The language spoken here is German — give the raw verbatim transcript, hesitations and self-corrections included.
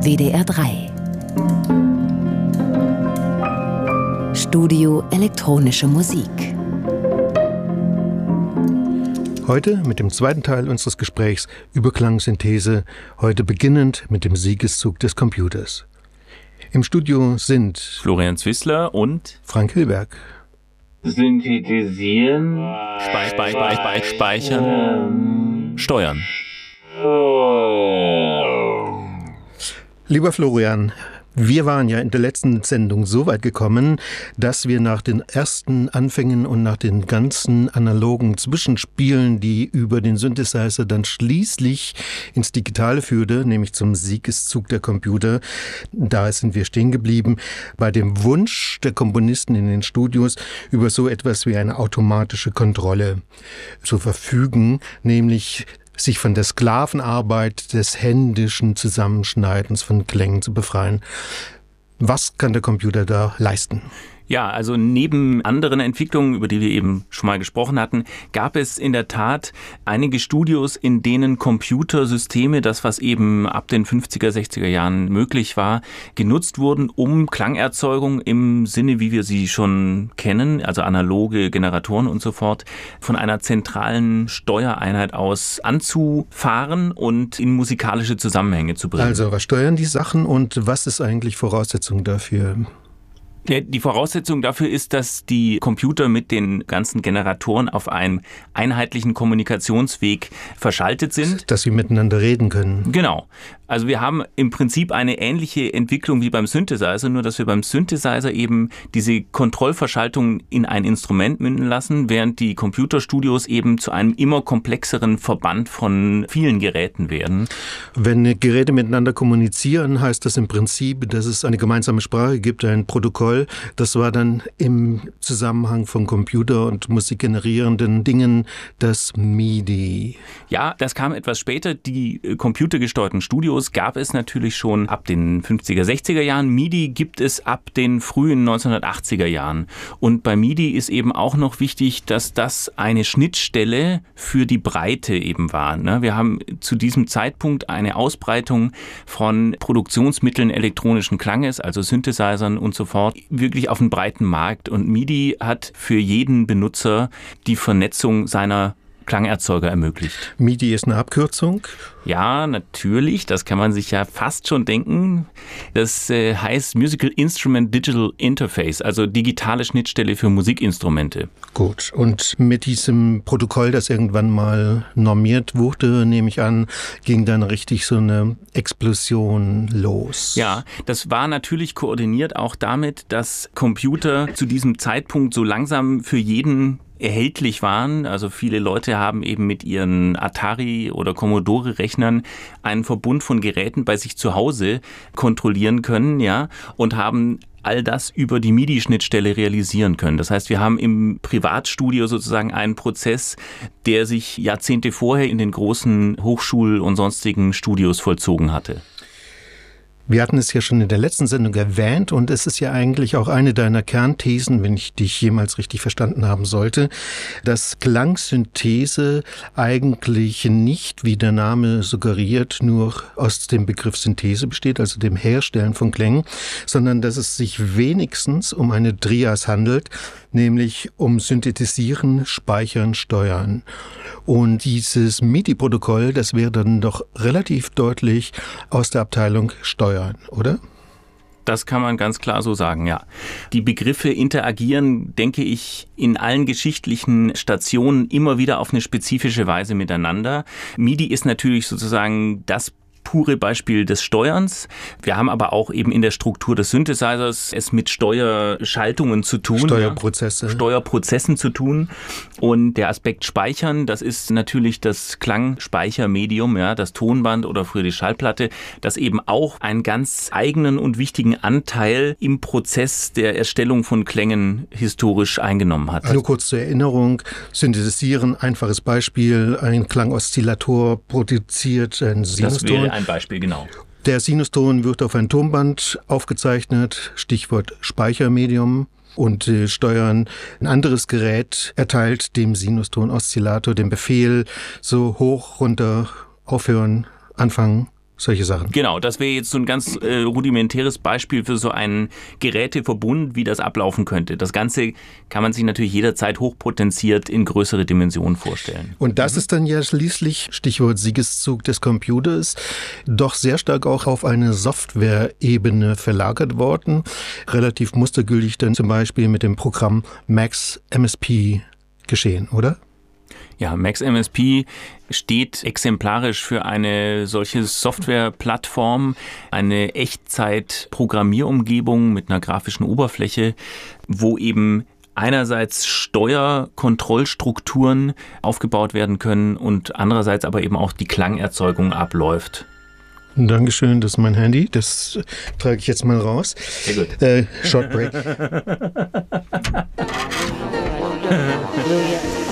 W D R drei. Studio Elektronische Musik. Heute mit dem zweiten Teil unseres Gesprächs über Klangsynthese, heute beginnend mit dem Siegeszug des Computers. Im Studio sind Florian Zwissler und Frank Hilberg. Synthetisieren, Spei Spei Spei Spei Speichern, Steuern. Lieber Florian, wir waren ja in der letzten Sendung so weit gekommen, dass wir nach den ersten Anfängen und nach den ganzen analogen Zwischenspielen, die über den Synthesizer dann schließlich ins Digitale führte, nämlich zum Siegeszug der Computer, da sind wir stehen geblieben, bei dem Wunsch der Komponisten in den Studios über so etwas wie eine automatische Kontrolle zu verfügen, nämlich sich von der Sklavenarbeit des händischen Zusammenschneidens von Klängen zu befreien. Was kann der Computer da leisten? Ja, also neben anderen Entwicklungen, über die wir eben schon mal gesprochen hatten, gab es in der Tat einige Studios, in denen Computersysteme, das was eben ab den fünfziger, sechziger Jahren möglich war, genutzt wurden, um Klangerzeugung im Sinne, wie wir sie schon kennen, also analoge Generatoren und so fort, von einer zentralen Steuereinheit aus anzufahren und in musikalische Zusammenhänge zu bringen. Also, was steuern die Sachen und was ist eigentlich Voraussetzung dafür? Die Voraussetzung dafür ist, dass die Computer mit den ganzen Generatoren auf einem einheitlichen Kommunikationsweg verschaltet sind. Dass sie miteinander reden können. Genau. Also wir haben im Prinzip eine ähnliche Entwicklung wie beim Synthesizer, nur dass wir beim Synthesizer eben diese Kontrollverschaltung in ein Instrument münden lassen, während die Computerstudios eben zu einem immer komplexeren Verband von vielen Geräten werden. Wenn Geräte miteinander kommunizieren, heißt das im Prinzip, dass es eine gemeinsame Sprache gibt, ein Protokoll. Das war dann im Zusammenhang von Computer- und musikgenerierenden Dingen das MIDI. Ja, das kam etwas später. Die computergesteuerten Studios gab es natürlich schon ab den fünfziger, sechziger Jahren. MIDI gibt es ab den frühen neunzehnhundertachtziger Jahren. Und bei MIDI ist eben auch noch wichtig, dass das eine Schnittstelle für die Breite eben war. Wir haben zu diesem Zeitpunkt eine Ausbreitung von Produktionsmitteln elektronischen Klanges, also Synthesizern und so fort, wirklich auf einen breiten Markt. Und MIDI hat für jeden Benutzer die Vernetzung seiner Klangerzeuger ermöglicht. MIDI ist eine Abkürzung? Ja, natürlich. Das kann man sich ja fast schon denken. Das äh, heißt Musical Instrument Digital Interface, also digitale Schnittstelle für Musikinstrumente. Gut. Und mit diesem Protokoll, das irgendwann mal normiert wurde, nehme ich an, ging dann richtig so eine Explosion los. Ja, das war natürlich koordiniert auch damit, dass Computer zu diesem Zeitpunkt so langsam für jeden erhältlich waren. Also viele Leute haben eben mit ihren Atari- oder Commodore-Rechnern einen Verbund von Geräten bei sich zu Hause kontrollieren können, ja, und haben all das über die MIDI-Schnittstelle realisieren können. Das heißt, wir haben im Privatstudio sozusagen einen Prozess, der sich Jahrzehnte vorher in den großen Hochschul- und sonstigen Studios vollzogen hatte. Wir hatten es ja schon in der letzten Sendung erwähnt und es ist ja eigentlich auch eine deiner Kernthesen, wenn ich dich jemals richtig verstanden haben sollte, dass Klangsynthese eigentlich nicht, wie der Name suggeriert, nur aus dem Begriff Synthese besteht, also dem Herstellen von Klängen, sondern dass es sich wenigstens um eine Trias handelt, nämlich um Synthetisieren, Speichern, Steuern. Und dieses MIDI-Protokoll, das wäre dann doch relativ deutlich aus der Abteilung Steuern, oder? Das kann man ganz klar so sagen, ja. Die Begriffe interagieren, denke ich, in allen geschichtlichen Stationen immer wieder auf eine spezifische Weise miteinander. MIDI ist natürlich sozusagen das pure Beispiel des Steuerns. Wir haben aber auch eben in der Struktur des Synthesizers es mit Steuerschaltungen zu tun. Steuerprozesse. Ja, Steuerprozessen zu tun. Und der Aspekt Speichern, das ist natürlich das Klangspeichermedium, ja, das Tonband oder früher die Schallplatte, das eben auch einen ganz eigenen und wichtigen Anteil im Prozess der Erstellung von Klängen historisch eingenommen hat. Nur kurz zur Erinnerung, Synthetisieren, einfaches Beispiel, ein Klangoszillator produziert ein Sinuston. Ein Beispiel, genau. Der Sinuston wird auf ein Tonband aufgezeichnet, Stichwort Speichermedium. Und äh, steuern ein anderes Gerät erteilt dem Sinuston-Oszillator den Befehl, so hoch, runter, aufhören, anfangen, solche Sachen. Genau, das wäre jetzt so ein ganz äh, rudimentäres Beispiel für so einen Geräteverbund, wie das ablaufen könnte. Das Ganze kann man sich natürlich jederzeit hochpotenziert in größere Dimensionen vorstellen. Und das ist dann ja schließlich, Stichwort Siegeszug des Computers, doch sehr stark auch auf eine Software-Ebene verlagert worden. Relativ mustergültig dann zum Beispiel mit dem Programm Max M S P geschehen, oder? Ja, Max M S P steht exemplarisch für eine solche Softwareplattform, eine Echtzeit-Programmierumgebung mit einer grafischen Oberfläche, wo eben einerseits Steuerkontrollstrukturen aufgebaut werden können und andererseits aber eben auch die Klangerzeugung abläuft. Dankeschön, das ist mein Handy. Das trage ich jetzt mal raus. Sehr gut. Äh, Short Break.